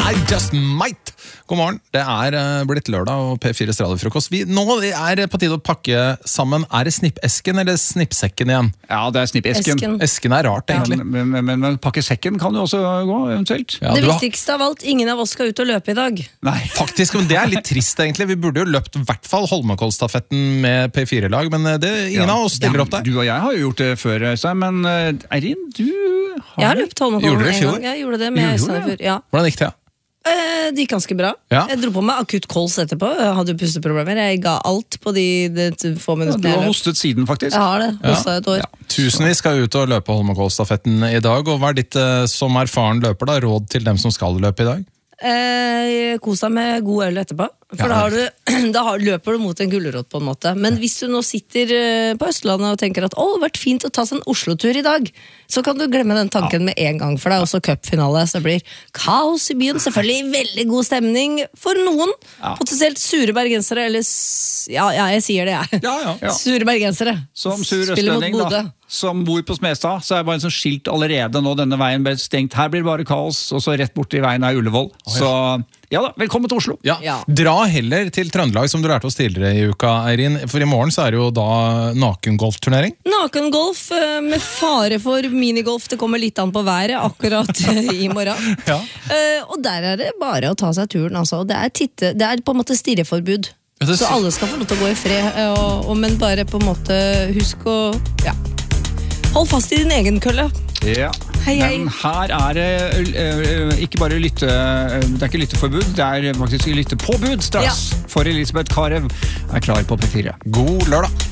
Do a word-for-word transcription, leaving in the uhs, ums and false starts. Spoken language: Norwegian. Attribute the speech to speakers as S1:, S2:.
S1: I Just Might. God morgen, det er blitt lørdag og P fires radiofrokost. Vi, nå er på tide å pakke sammen. Er det snippesken eller snippsekken igjen?
S2: Ja, det er snippesken.
S3: Esken.
S1: Esken er rart, egentlig.
S2: Ja, men, men, men pakke sekken kan jo også gå, eventuelt.
S1: Ja,
S3: det
S1: du har-
S3: viktigste av alt, ingen av oss skal ut og løpe i dag.
S2: Nei.
S1: Faktisk, men det er litt trist, egentlig. Vi burde jo løpt i hvert fall Holmenkollstafetten med P fire-lag, men det, ingen
S2: Ja.
S1: av oss stiller
S2: Ja,
S1: opp der.
S2: Du og jeg har jo gjort det før, Øystein, men uh, Eirin, du har...
S3: Jeg har løpt Holmenkollen
S1: Gjorde du det i
S3: en
S1: fjor?
S3: gang. Jeg gjorde det med
S2: Gjorde du
S3: Øystein i
S2: det?
S3: fjor. Ja.
S1: Hvordan gikk det?
S3: Eh, Det gikk ganske bra.
S1: Ja.
S3: Jeg dro på meg akutt kols etterpå. Jeg hadde jo pusteproblemer. Jeg ga alt på de, de få
S2: Du
S3: minuttene
S2: har
S3: jeg løp.
S2: hostet siden, faktisk.
S3: Jeg har det. Hosta et år.
S2: Ja.
S1: Tusenvis skal ut og løpe Holmenkollstafetten i dag, og hva er ditt eh, som erfaren løper da, råd til dem som skal løpe i dag?
S3: Eh, Kos deg med god øl etterpå. For
S1: Ja.
S3: da, har du, da har, løper du mot en gulrot på en måte. Men hvis du nå sitter eh, på Østlandet og tenker at å, det har vært fint å ta seg en Oslo-tur i dag, så kan du glemme den tanken med en gang, for det er også cupfinale. Så det blir kaos i byen. Selvfølgelig veldig god stemning for noen.
S2: Ja.
S3: Potensielt sure bergensere, eller s- ja, ja, jeg sier det, jeg.
S1: Ja, ja.
S2: Ja.
S3: Sure bergensere.
S2: Som sur
S3: Spiller mot
S2: østlending,
S3: Bodø.
S2: da, som bor på Smestad, så er det bare en sånn skilt allerede nå, denne veien ble stengt. Her blir det bare kaos, og så rett bort i veien er Ullevål. Så ja da, velkommen til Oslo.
S1: Ja.
S3: Ja.
S1: Dra heller til Trøndelag, som du lærte oss tidligere i uka, Eirin. For i morgen så er det jo da nakengolfturnering.
S3: Nakengolf eh, med fare for minigolf. Det kommer litt an på været akkurat eh, i morgen.
S1: Ja.
S3: Eh, og der er det bare å ta seg turen. Altså. Det, er titte, det er på en måte stirreforbud.
S1: Ja, det-
S3: Så alle skal få lov til å gå i fred. eh, Og, og, men bare på en måte husk å ja. Hold fast i din egen kølle.
S2: Ja.
S3: Hei, hei.
S2: Men her er det uh, ikke bare lytte, uh, det er ikke lytteforbud, det er faktisk lyttepåbud straks.
S3: Ja.
S2: For Elisabeth Karev er klar på P fire.
S1: God lørdag!